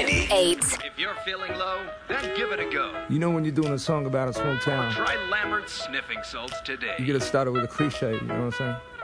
98. If you're feeling low, then give it a go. You know when you're doing a song about a small town, Try Lambert's sniffing salts today. you get to start it with a cliche, you know what I'm saying?